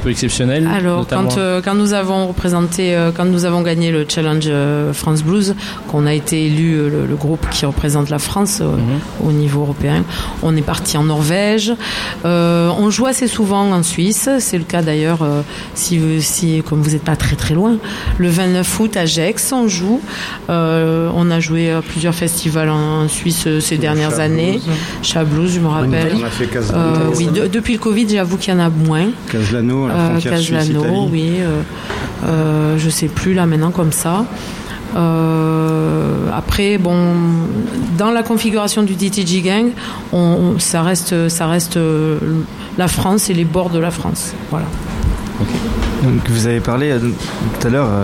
peu exceptionnels. Alors, quand nous avons gagné le Challenge France Blues, qu'on a été élu le groupe qui représente la France au niveau européen, on est parti en Norvège. On joue assez souvent en Suisse. C'est le cas d'ailleurs, si comme vous n'êtes pas très très loin, le 29 août à Gex, on joue. On a joué à plusieurs festivals en Suisse ces dernières années. Chablouz, je me rappelle. On a fait Caslano. Oui, depuis le Covid, j'avoue qu'il y en a moins. Caslano, à la frontière Suisse-Italie. Oui. Je sais plus là maintenant comme ça. Après, bon, dans la configuration du DTG Gang, ça reste la France et les bords de la France. Voilà. Okay. Donc, vous avez parlé tout à l'heure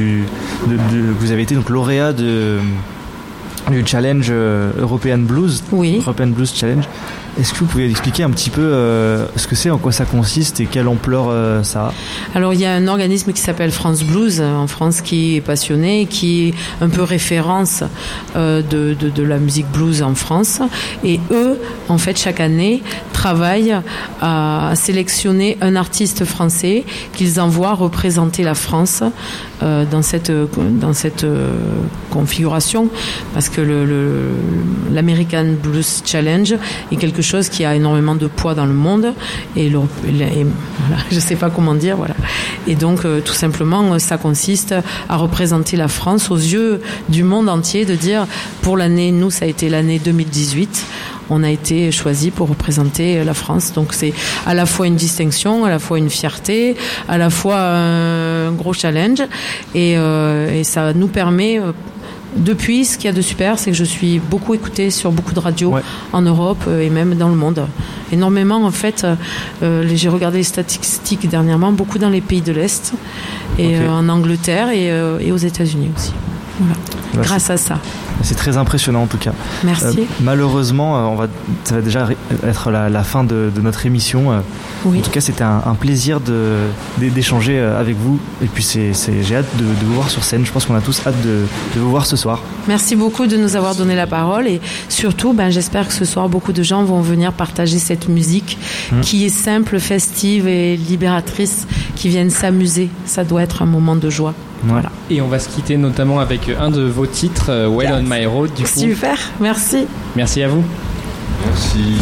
vous avez été donc lauréat du Challenge European Blues. Oui. European Blues Challenge. Est-ce que vous pouvez expliquer un petit peu ce que c'est, en quoi ça consiste et quelle ampleur ça a ? Alors il y a un organisme qui s'appelle France Blues en France qui est passionné, qui est un peu référence de la musique blues en France. Et eux, en fait, chaque année, travaillent à sélectionner un artiste français qu'ils envoient représenter la France dans cette configuration, parce que l'American Blues Challenge est quelque chose qui a énormément de poids dans le monde et voilà, je sais pas comment dire, voilà. Et donc tout simplement ça consiste à représenter la France aux yeux du monde entier, de dire pour l'année, nous ça a été l'année 2018, on a été choisi pour représenter la France. Donc c'est à la fois une distinction, à la fois une fierté, à la fois un gros challenge et ça nous permet. Depuis, ce qu'il y a de super, c'est que je suis beaucoup écoutée sur beaucoup de radios en Europe et même dans le monde. Énormément, en fait. J'ai regardé les statistiques dernièrement, beaucoup dans les pays de l'Est, et en Angleterre et aux États-Unis aussi. Voilà. Grâce à ça. C'est très impressionnant en tout cas. Merci. Malheureusement, ça va déjà être la fin de notre émission. Oui. En tout cas, c'était un plaisir d'échanger avec vous. Et puis, j'ai hâte de vous voir sur scène. Je pense qu'on a tous hâte de vous voir ce soir. Merci beaucoup de nous avoir donné la parole. Et surtout, j'espère que ce soir, beaucoup de gens vont venir partager cette musique qui est simple, festive et libératrice, qui viennent s'amuser. Ça doit être un moment de joie. Voilà. Et on va se quitter notamment avec un de vos titres, Well on My Road. Du coup. Super, merci. Merci à vous. Merci.